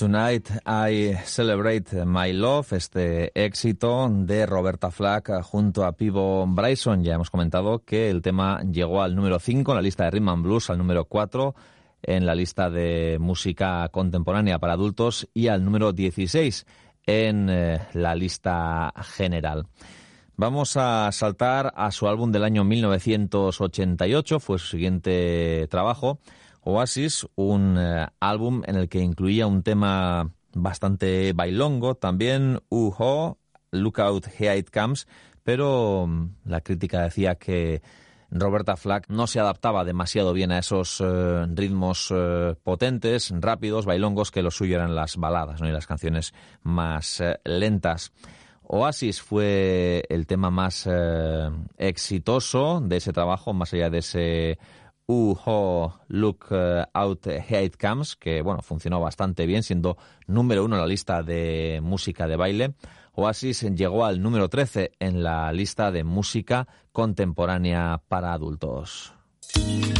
Tonight I Celebrate My Love, este éxito de Roberta Flack junto a Peabo Bryson. Ya hemos comentado que el tema llegó al número 5 en la lista de Rhythm and Blues, al número 4 en la lista de música contemporánea para adultos y al número 16 en la lista general. Vamos a saltar a su álbum del año 1988, fue su siguiente trabajo, Oasis, un álbum en el que incluía un tema bastante bailongo, también Look Out, Here It Comes, pero la crítica decía que Roberta Flack no se adaptaba demasiado bien a esos ritmos potentes, rápidos, bailongos, que lo suyo eran las baladas, ¿no? Y las canciones más lentas. Oasis fue el tema más exitoso de ese trabajo, más allá de ese Look Out, Here It Comes, que bueno, funcionó bastante bien, siendo número 1 en la lista de música de baile. Oasis llegó al número 13 en la lista de música contemporánea para adultos.